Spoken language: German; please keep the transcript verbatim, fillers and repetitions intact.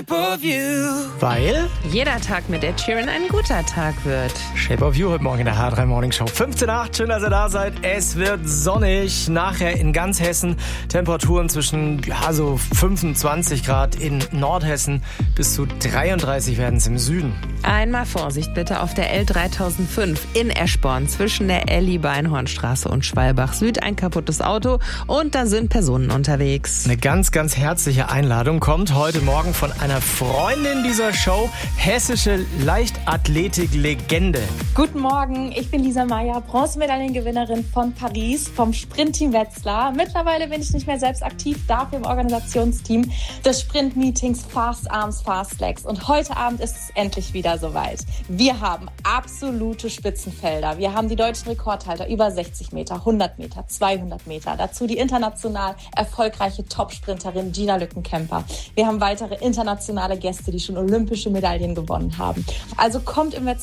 Shape of You. Weil jeder Tag mit Ed Sheeran ein guter Tag wird. Shape of You heute Morgen in der H drei Morning Show. fünfzehn Uhr acht, schön, dass ihr da seid. Es wird sonnig. Nachher in ganz Hessen Temperaturen zwischen ja, so fünfundzwanzig Grad in Nordhessen bis zu dreiunddreißig werden es im Süden. Einmal Vorsicht bitte auf der L dreitausendfünf in Eschborn zwischen der Elli-Beinhornstraße und Schwalbach Süd. Ein kaputtes Auto und da sind Personen unterwegs. Eine ganz, ganz herzliche Einladung kommt heute Morgen von einer Freundin dieser Show, hessische Leichtathletik-Legende. Guten Morgen, ich bin Lisa Meyer, Bronzemedaillengewinnerin von Paris vom Sprintteam Wetzlar. Mittlerweile bin ich nicht mehr selbst aktiv, dafür im Organisationsteam des Sprintmeetings Fast Arms, Fast Legs. Und heute Abend ist es endlich wieder soweit. Wir haben absolute Spitzenfelder. Wir haben die deutschen Rekordhalter über sechzig Meter, hundert Meter, zweihundert Meter. Dazu die international erfolgreiche Top-Sprinterin Gina Lückenkämper. Wir haben weitere internationale Gäste, die schon olympische Medaillen gewonnen haben. Also kommt im Wetzlar